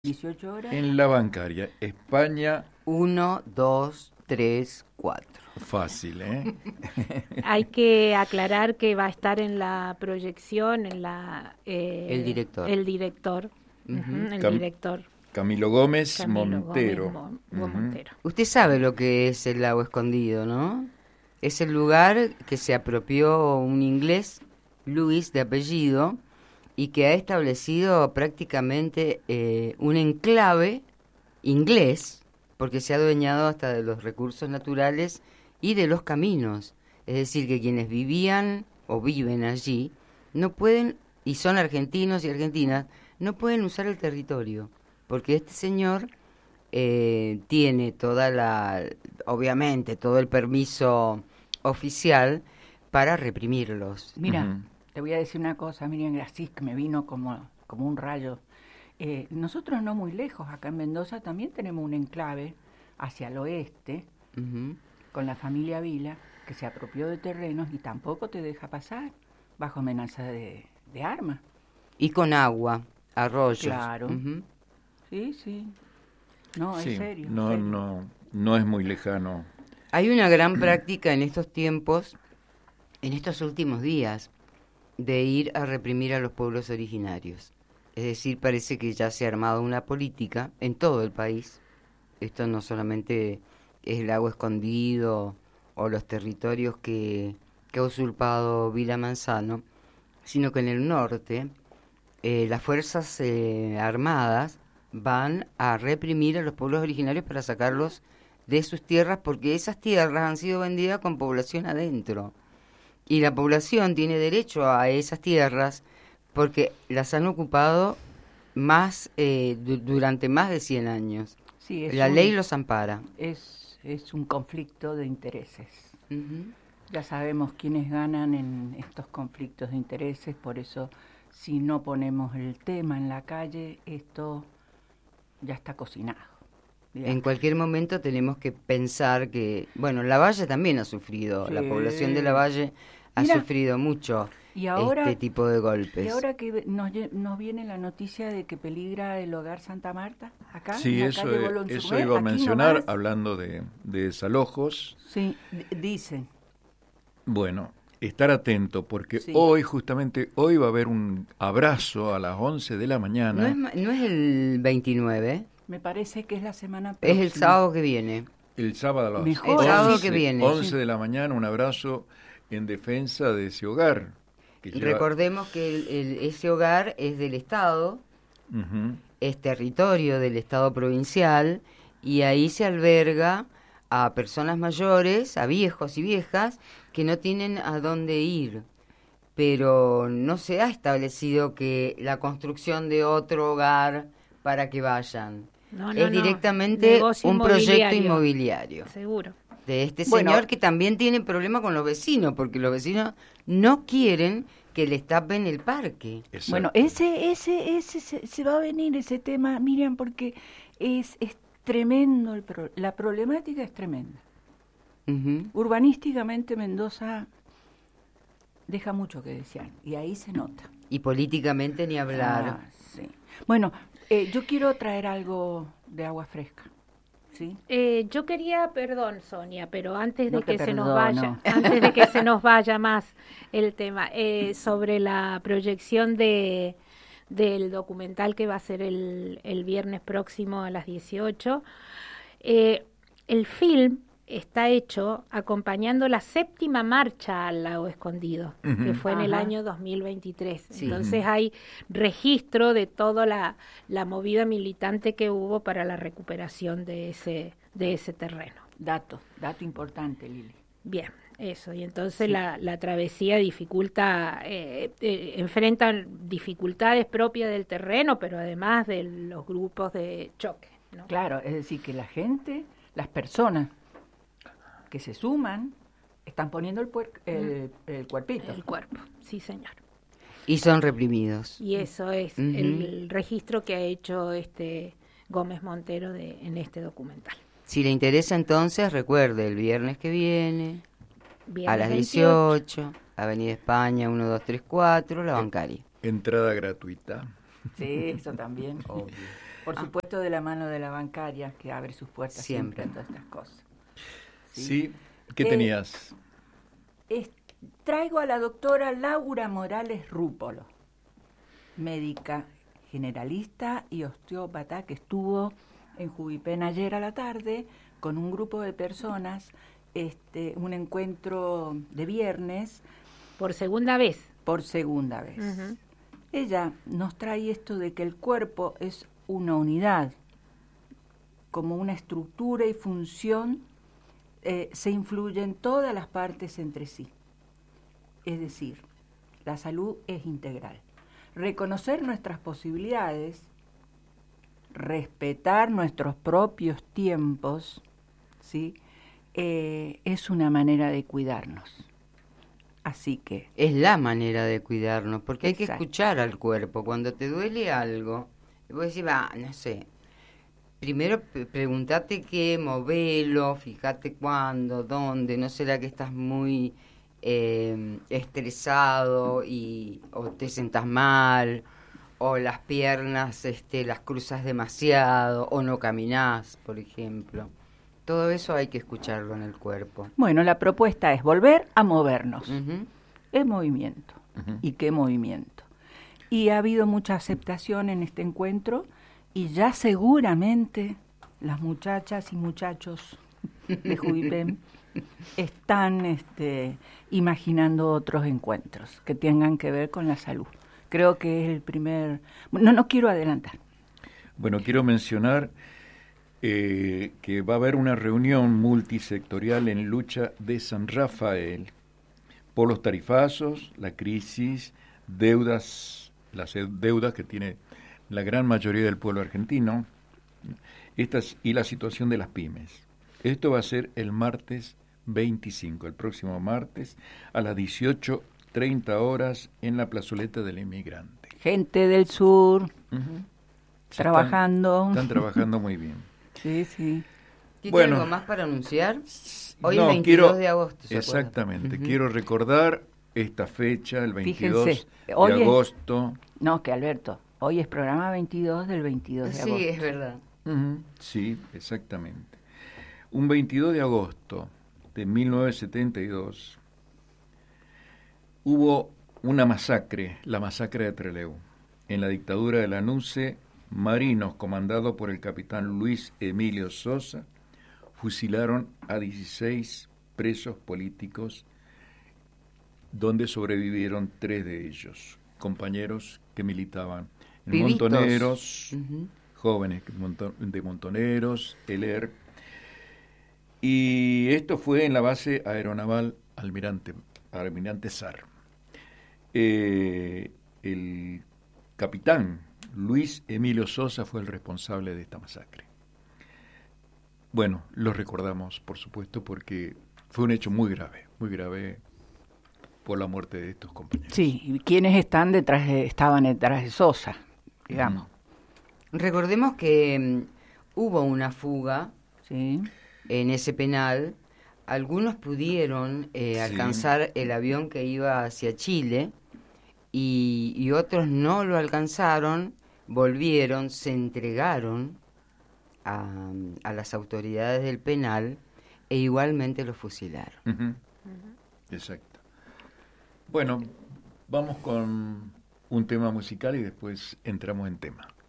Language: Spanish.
18 horas. En la bancaria, España. 1, 2, 3, 4. Fácil, ¿eh? Hay que aclarar que va a estar en la proyección, El director. El director. Director. Camilo Gómez Camilo Montero. Gómez Montero. Usted sabe lo que es el lago escondido, ¿no? Es el lugar que se apropió un inglés, Lewis de apellido, y que ha establecido prácticamente un enclave inglés, porque se ha adueñado hasta de los recursos naturales y de los caminos. Es decir, que quienes vivían o viven allí no pueden, y son argentinos y argentinas, no pueden usar el territorio, porque este señor tiene obviamente todo el permiso oficial para reprimirlos. Mira, te voy a decir una cosa, Miriam Gracis, que me vino como un rayo. Nosotros no muy lejos, acá en Mendoza también tenemos un enclave hacia el oeste, con la familia Vila, que se apropió de terrenos y tampoco te deja pasar bajo amenaza de armas. Y con agua, arroyos. Claro. Sí, sí. No, Sí, es serio. No es muy lejano. Hay una gran práctica en estos tiempos, en estos últimos días, de ir a reprimir a los pueblos originarios. Es decir, parece que ya se ha armado una política en todo el país. Esto no solamente es el lago escondido o los territorios que ha usurpado Vila Manzano, sino que en el norte las fuerzas armadas van a reprimir a los pueblos originarios para sacarlos de sus tierras, porque esas tierras han sido vendidas con población adentro. Y la población tiene derecho a esas tierras porque las han ocupado durante más de 100 años. Sí, La ley los ampara. Es un conflicto de intereses. Ya sabemos quiénes ganan en estos conflictos de intereses, por eso si no ponemos el tema en la calle, esto ya está cocinado. Digamos. En cualquier momento tenemos que pensar que, bueno, Lavalle también ha sufrido, Sí. la población de Lavalle ha sufrido mucho y ahora, este tipo de golpes. Y ahora que nos viene la noticia de que peligra el hogar Santa Marta, acá Sí, en la eso, calle Bolón-Sur-Mer, eso iba a aquí mencionar, nomás. hablando de desalojos. Sí, dicen. Bueno, estar atento, porque Sí. justamente hoy va a haber un abrazo a las 11 de la mañana. No es el 29, Me parece que es la semana es próxima. el sábado que viene. El sábado a las Mejor. El sábado 11, que viene. 11 de la mañana, un abrazo en defensa de ese hogar. Que lleva... Recordemos que ese hogar es del Estado, Ujú. es territorio del Estado provincial, y ahí se alberga a personas mayores, a viejos y viejas, que no tienen a dónde ir. Pero no se ha establecido que la construcción de otro hogar para que vayan. Es directamente Negocio un proyecto inmobiliario Seguro. de este Bueno, señor, que también tiene problema con los vecinos, porque los vecinos no quieren que les tapen el parque. Exacto. Bueno, ese se va a venir ese tema, Miriam, porque es tremendo, la problemática es tremenda. Urbanísticamente Mendoza deja mucho que desear, y ahí se nota. Y políticamente ni hablar. Sí. Bueno, yo quiero traer algo de agua fresca, ¿sí? Yo quería, perdón, Sonia, pero antes No de te que se nos perdono. vaya, antes de que se nos vaya más el tema, sobre la proyección del documental que va a ser el viernes próximo a las 18, el film está hecho acompañando la 7ª marcha al lago escondido, que fue en el año 2023. Sí. Entonces hay registro de toda la movida militante que hubo para la recuperación de ese terreno. Dato importante, Lili. Bien, eso. Y entonces la travesía dificulta, enfrentan dificultades propias del terreno, pero además de los grupos de choque, ¿no? Claro, es decir, que la gente, las personas que se suman, están poniendo el cuerpito. El cuerpo, sí, señor. Y son reprimidos. Y eso es el registro que ha hecho Gómez Montero en este documental. Si le interesa, entonces, recuerde, el viernes que viene, Viernes a las 28. 18, Avenida España, 1234, La Bancaria. Entrada gratuita. Sí, eso también. Obvio. Por supuesto, de la mano de la bancaria, que abre sus puertas siempre a todas estas cosas. Sí, ¿qué tenías? Traigo a la doctora Laura Morales Rúpolo, médica generalista y osteópata, que estuvo en Jubipen ayer a la tarde con un grupo de personas, un encuentro de viernes. Por segunda vez. Por segunda vez. Uh-huh. Ella nos trae esto de que el cuerpo es una unidad, como una estructura y función, se influyen todas las partes entre sí. Es decir, la salud es integral. Reconocer nuestras posibilidades, respetar nuestros propios tiempos, ¿sí? Es una manera de cuidarnos. Así que... Es la manera de cuidarnos, porque hay que escuchar al cuerpo. Cuando te duele algo, vos decís, no sé, primero preguntate qué, movelo, fíjate cuándo, dónde, no será que estás muy estresado o te sentás mal, o las piernas las cruzas demasiado, o no caminás, por ejemplo. Todo eso hay que escucharlo en el cuerpo. Bueno, la propuesta es volver a movernos. Uh-huh. Es movimiento. Uh-huh. ¿Y qué movimiento? Y ha habido mucha aceptación en este encuentro y ya seguramente las muchachas y muchachos de Jubipen están imaginando otros encuentros que tengan que ver con la salud. Creo que es el primer... No quiero adelantar. Bueno, quiero mencionar que va a haber una reunión multisectorial en lucha de San Rafael por los tarifazos, la crisis, las deudas que tiene la gran mayoría del pueblo argentino, y la situación de las pymes. Esto va a ser el martes 25, el próximo martes, a las 18:30 horas en la plazoleta del Inmigrante. Gente del sur, uh-huh. Trabajando. Están trabajando muy bien. Sí, sí. ¿Tiene algo más para anunciar? Hoy es 22 de agosto. Exactamente. Uh-huh. Quiero recordar esta fecha, el 22 de agosto. No, que Alberto, hoy es programa 22 del 22 de agosto. Sí, es verdad. Uh-huh. Sí, exactamente. Un 22 de agosto de 1972 hubo una masacre, la masacre de Trelew, en la dictadura de la NUCE. Marinos, comandados por el capitán Luis Emilio Sosa, fusilaron a 16 presos políticos, donde sobrevivieron 3 de ellos, compañeros que militaban en Vivitos. Montoneros, uh-huh. Jóvenes de Montoneros, el ER, y esto fue en la base aeronaval Almirante Sar. El capitán Luis Emilio Sosa fue el responsable de esta masacre. Bueno, lo recordamos, por supuesto, porque fue un hecho muy grave por la muerte de estos compañeros. Sí, y quienes estaban detrás de Sosa, digamos. Recordemos que hubo una fuga, sí, en ese penal. Algunos pudieron alcanzar el avión que iba hacia Chile y otros no lo alcanzaron. Volvieron, se entregaron a las autoridades del penal e igualmente los fusilaron. Uh-huh. Uh-huh. Exacto. Bueno, vamos con un tema musical y después entramos en tema.